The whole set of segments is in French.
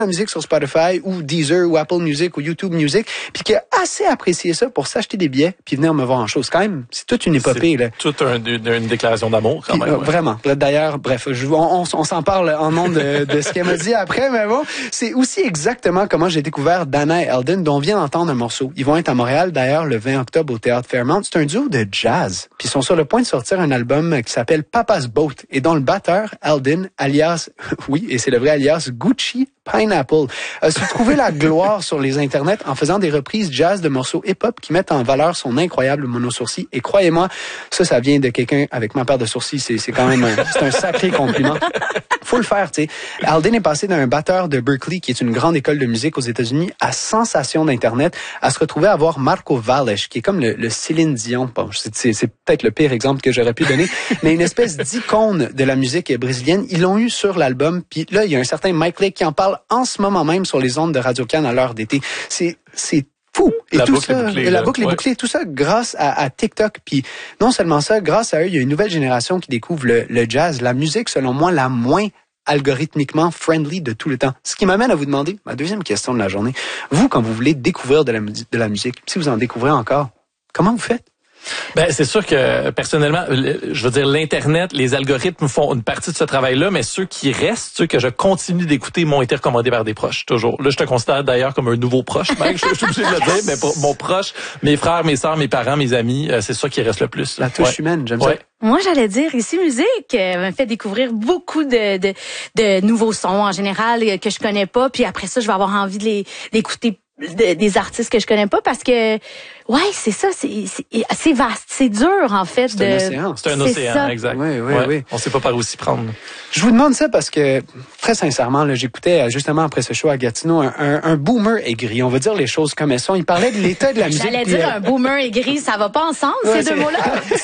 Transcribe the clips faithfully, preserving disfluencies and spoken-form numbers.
la musique sur Spotify ou Deezer ou Apple Music ou YouTube Music, puis qui a assez apprécié ça pour s'acheter des billets puis venir me voir en show. C'est quand même, c'est toute une épopée. C'est là. toute un, une, une déclaration d'amour quand puis, même. Euh, ouais. Vraiment. D'ailleurs, bref, je, on, on, on s'en parle en nom de, de ce qu'elle m'a dit après, mais bon, c'est aussi exactement comment j'ai découvert Dana et Eldon, dont on vient d'entendre un morceau. Ils vont être à Montréal, d'ailleurs, le vingt octobre au Théâtre Fairmount. C'est un duo de jazz. Puis ils sont sur le point de sortir un album qui s'appelle Papa's Boat et dont le batteur, Eldon, alias, oui, et c'est le vrai alias, Gucci Pineapple, a su trouver la gloire sur les internets en faisant des reprises jazz de morceaux hip-hop qui mettent en valeur son incroyable monosourcil. Et croyez-moi, ça, ça vient de quelqu'un avec ma paire de sourcils. C'est, c'est quand même un, c'est un sacré compliment. Faut le faire, tu sais. Eldon est passé d'un batteur de Berkeley, qui est une grande école de musique aux États-Unis, à sensation d'Internet, à se retrouver à voir Marco Valles, qui est comme le, le Céline Dion. Bon, c'est, c'est, c'est peut-être le pire exemple que j'aurais pu donner, mais une espèce d'icône de la musique brésilienne. Ils l'ont eu sur l'album, puis là, il y a un certain Mike Lake qui en parle en ce moment même sur les ondes de Radio-Can à l'heure d'été. C'est, c'est fou. Et la tout boucle ça, est bouclée, la là. boucle est ouais. bouclée. Tout ça grâce à, à TikTok. Puis non seulement ça, grâce à eux, il y a une nouvelle génération qui découvre le, le jazz, la musique, selon moi, la moins algorithmiquement friendly de tout le temps. Ce qui m'amène à vous demander, ma deuxième question de la journée, vous, quand vous voulez découvrir de la, de la musique, si vous en découvrez encore, comment vous faites? Ben c'est sûr que personnellement, je veux dire l'Internet, les algorithmes font une partie de ce travail-là, mais ceux qui restent, ceux que je continue d'écouter, m'ont été recommandés par des proches toujours. Là, je te considère d'ailleurs comme un nouveau proche, mec, je, je suis obligé de le dire, mais pour mon proche, mes frères, mes sœurs, mes parents, mes amis, c'est ça qui reste le plus. La touche ouais. humaine, j'aime ouais. ça. Moi, j'allais dire, ici Musique euh, m'a fait découvrir beaucoup de, de, de nouveaux sons en général euh, que je connais pas. Puis après ça, je vais avoir envie de les d'écouter de, des artistes que je connais pas parce que ouais, c'est ça, c'est c'est, c'est vaste, c'est dur en fait. C'est de, un océan. C'est un c'est océan, ça. exact. Oui, oui, ouais. oui. On sait pas par où s'y prendre. Je vous demande ça parce que, très sincèrement, là, j'écoutais justement après ce show à Gatineau un, un, un boomer aigri. On va dire les choses comme elles sont. Il parlait de l'état de la musique. J'allais puis, dire euh, un boomer aigri, ça va pas ensemble Ouais, ces c'est- deux mots-là.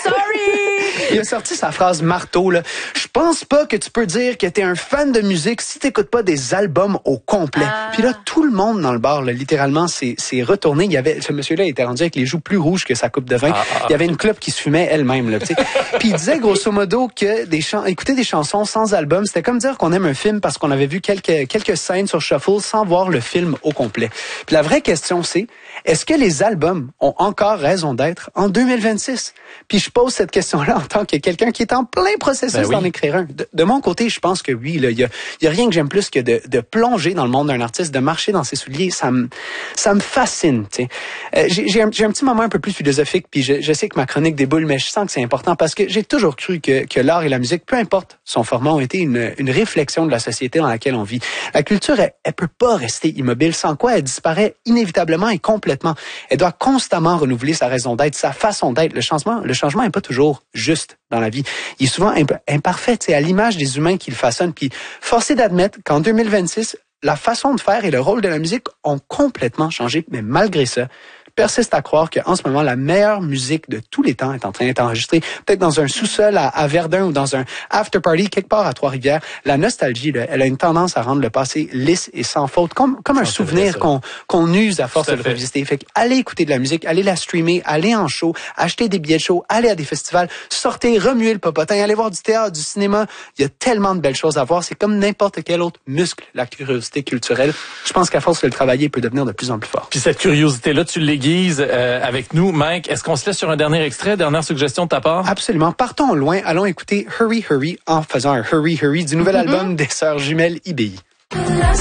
Sorry. Il a sorti sa phrase marteau, là. Je pense pas que tu peux dire que t'es un fan de musique si t'écoutes pas des albums au complet. Ah. Puis là, tout le monde dans le bar, là, littéralement, s'est, s'est retourné. Il y avait, ce monsieur-là était rendu avec les joues plus rouges que sa coupe de vin. Ah, ah, Il y avait une clope qui se fumait elle-même, là, tu sais. Puis il disait, grosso modo, que des chans- écouter des chansons sans album, c'était comme dire qu'on aime un film parce qu'on avait vu quelques, quelques scènes sur Shuffle sans voir le film au complet. Puis la vraie question, c'est, est-ce que les albums ont encore raison d'être en deux mille vingt-six? Puis je pose cette question-là en tant que quelqu'un qui est en plein processus Ben oui. d'en écrire un. De, de mon côté, je pense que oui. Il y a, y a rien que j'aime plus que de, de plonger dans le monde d'un artiste, de marcher dans ses souliers. Ça me, ça me fascine. Tu sais. Euh, j'ai, j'ai, un, j'ai un petit moment un peu plus philosophique, puis je, je sais que ma chronique déboule, mais je sens que c'est important parce que j'ai toujours cru que, que l'art et la musique, peu importe son format, ont été une, une réflexion de la société dans laquelle on vit. La culture, elle, elle peut pas rester immobile, sans quoi elle disparaît inévitablement et complètement. Elle doit constamment renouveler sa raison d'être, sa façon d'être. Le changement, le changement est pas toujours juste dans la vie. Il est souvent imp- imparfait, c'est à l'image des humains qui le façonnent. Puis, forcé d'admettre qu'en deux mille vingt-six, la façon de faire et le rôle de la musique ont complètement changé. Mais malgré ça, persiste à croire qu'en ce moment, la meilleure musique de tous les temps est en train d'être enregistrée, peut-être dans un sous-sol à, à Verdun ou dans un after-party quelque part à Trois-Rivières. La nostalgie, là, elle a une tendance à rendre le passé lisse et sans faute, comme, comme un Ça, c'est souvenir vrai, ça. qu'on, qu'on use à force Tout à de le fait. revisiter. Fait que allez écouter de la musique, allez la streamer, allez en show, achetez des billets de show, allez à des festivals, sortez, remuez le popotin, allez voir du théâtre, du cinéma. Il y a tellement de belles choses à voir. C'est comme n'importe quel autre muscle, la curiosité culturelle. Je pense qu'à force de le travailler, il peut devenir de plus en plus fort. Puis cette curiosité-là, tu l'aiguises euh, avec nous, Mike. Est-ce qu'on se laisse sur un dernier extrait, dernière suggestion de ta part? Absolument. Partons loin. Allons écouter Hurry Hurry en faisant un Hurry Hurry du nouvel album des sœurs jumelles I B I.